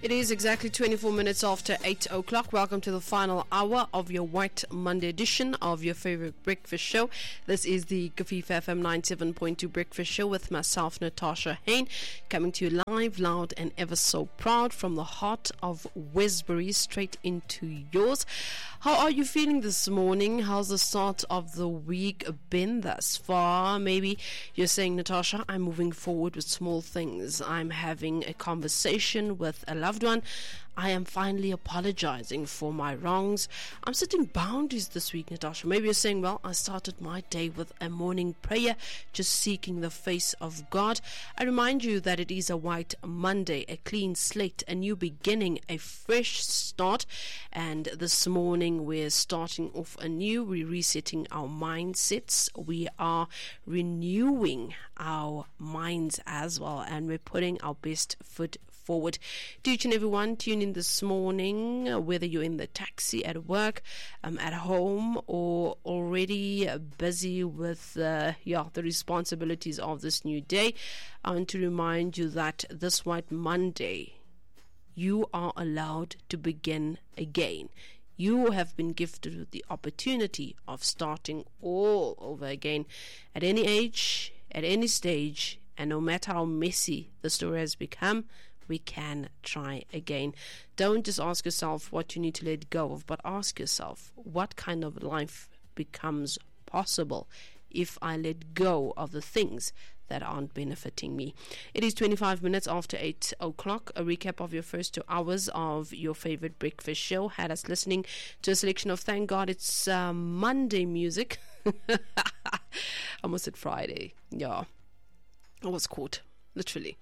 It is exactly 24 minutes after 8 o'clock. Welcome to the final hour of your White Monday edition of your favorite breakfast show. This is the Kafifa FM 97.2 breakfast show with myself, Natasha Hain, coming to you live, loud, and ever so proud from the heart of Westbury, straight into yours. How are you feeling this morning? How's the start of the week been thus far? Maybe you're saying, Natasha, I'm moving forward with small things. I'm having a conversation with a loved one. I am finally apologizing for my wrongs. I'm setting boundaries this week, Natasha. Maybe you're saying, well, I started my day with a morning prayer, just seeking the face of God. I remind you that it is a White Monday, a clean slate, a new beginning, a fresh start. And this morning we're starting off anew. We're resetting our mindsets. We are renewing our minds as well, and we're putting our best foot forward. To each and everyone, tune in this morning, whether you're in the taxi, at work, at home, or already busy with the responsibilities of this new day. I want to remind you that this White Monday, you are allowed to begin again. You have been gifted with the opportunity of starting all over again at any age, at any stage, and no matter how messy the story has become, we can try again. Don't just ask yourself what you need to let go of, but ask yourself, what kind of life becomes possible if I let go of the things that aren't benefiting me? It is 25 minutes after 8 o'clock. A recap of your first 2 hours of your favorite breakfast show had us listening to a selection of, thank God it's Monday music. Almost said Friday. Yeah, I was caught. Literally.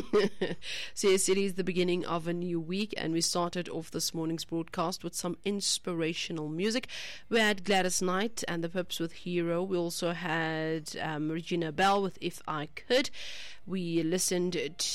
So yes, it is the beginning of a new week, and we started off this morning's broadcast with some inspirational music. We had Gladys Knight and the Pips with Hero. We also had Regina Bell with If I Could. We listened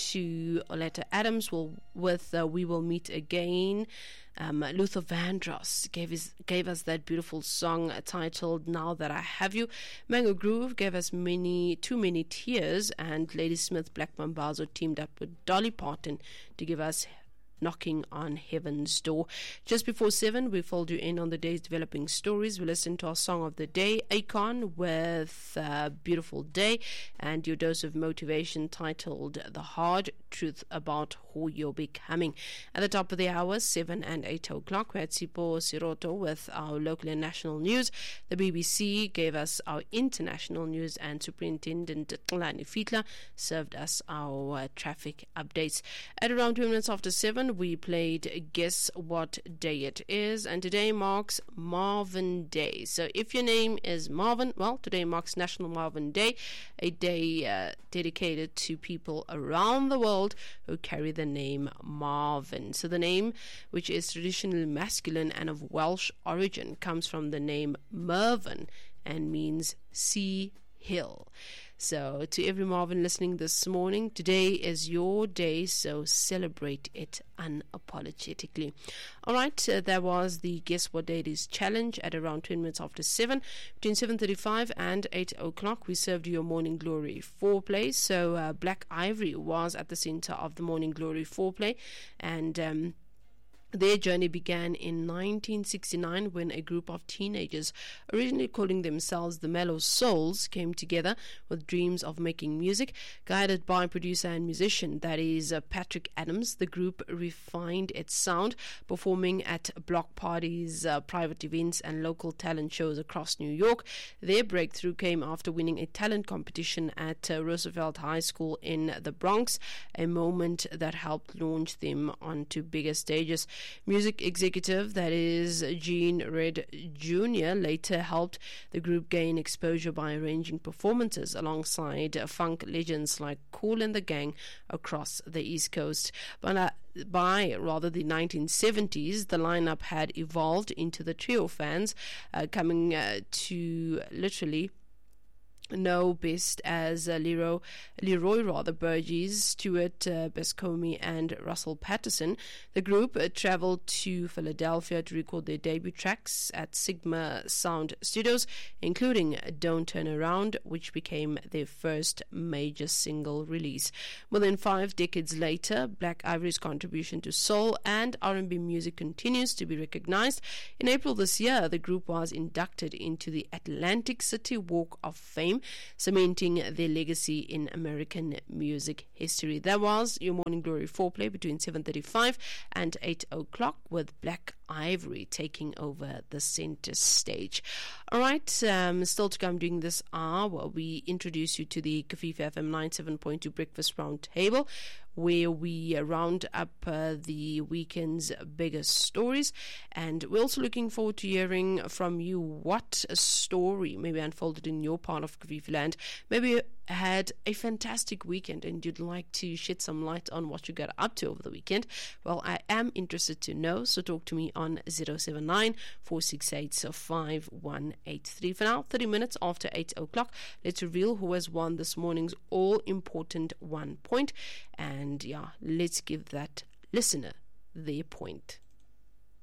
to Oleta Adams with We Will Meet Again. Luther Vandross gave us that beautiful song titled Now That I Have You. Mango Groove gave us Too Many Tears, and Ladysmith Black Mambazo teamed up with Dolly Parton to give us Knocking on Heaven's Door. Just before 7, we filled you in on the day's developing stories. We listened to our song of the day, Akon with Beautiful Day, and your dose of motivation titled The Hard Truth About Who You're Becoming. At the top of the hour, 7 and 8 o'clock, we had Sipo Siroto with our local and national news. The BBC gave us our international news, and Superintendent Tlani Fitla served us our traffic updates. At around 2 minutes after 7, we played Guess What Day It Is, and today marks Marvin Day. So if your name is Marvin, well, today marks National Marvin Day, a day dedicated to people around the world who carry the name Marvin. So the name, which is traditionally masculine and of Welsh origin, comes from the name Mervyn and means sea hill. So to every Marvin listening this morning, today is your day, so celebrate it unapologetically. Alright, there was the Guess What Day It Is challenge at around 20 minutes after 7. Between 7:35 and 8 o'clock, we served you your Morning Glory foreplay. So Black Ivory was at the center of the Morning Glory foreplay, and their journey began in 1969 when a group of teenagers, originally calling themselves the Mellow Souls, came together with dreams of making music. Guided by producer and musician, that is Patrick Adams, the group refined its sound, performing at block parties, private events, and local talent shows across New York. Their breakthrough came after winning a talent competition at Roosevelt High School in the Bronx, a moment that helped launch them onto bigger stages. Music executive, that is Gene Red Jr., later helped the group gain exposure by arranging performances alongside funk legends like Kool and the Gang across the East Coast. But by the 1970s, the lineup had evolved into the trio fans, coming to literally know best as Leroy Burgess, Stuart Bascomi, and Russell Patterson. The group traveled to Philadelphia to record their debut tracks at Sigma Sound Studios, including Don't Turn Around, which became their first major single release. More than 5 decades later, Black Ivory's contribution to soul and R&B music continues to be recognized. In April this year, the group was inducted into the Atlantic City Walk of Fame, cementing their legacy in American music history. That was your Morning Glory foreplay between 7:35 and 8 o'clock, with Black Ivory taking over the center stage. All right, still to come during this hour, we introduce you to the Kafifa FM 97.2 Breakfast Roundtable, where we round up the weekend's biggest stories. And we're also looking forward to hearing from you what a story maybe unfolded in your part of Kafifa land. Maybe you had a fantastic weekend and you'd like to shed some light on what you got up to over the weekend. Well, I am interested to know, so talk to me on 079-468-5183. For now, 30 minutes after 8 o'clock, let's reveal who has won this morning's all-important 1 point. And yeah, let's give that listener their point.